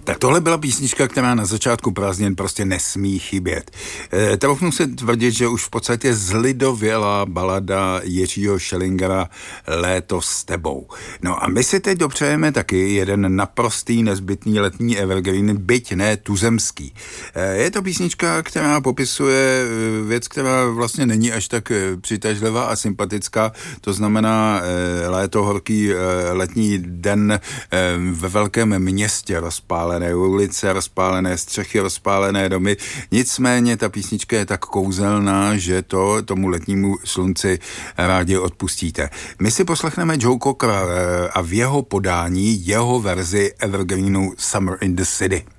Tak tohle byla písnička, která na začátku prázdnin prostě nesmí chybět. Troufnu se tvrdit, že už v podstatě zlidovělá balada Jiřího Schillingera Léto s tebou. No a my si teď dopřejeme taky jeden naprostý nezbytný letní evergreen, byť ne tuzemský. Je to písnička, která popisuje věc, která vlastně není až tak přitažlivá a sympatická, to znamená léto, horký letní den ve velkém městě, rozpálené ulice, rozpálené střechy, rozpálené domy. Nicméně ta písnička je tak kouzelná, že to tomu letnímu slunci rádi odpustíte. My si poslechneme Joe Cockera a v jeho podání, jeho verzi evergreenu Summer in the City.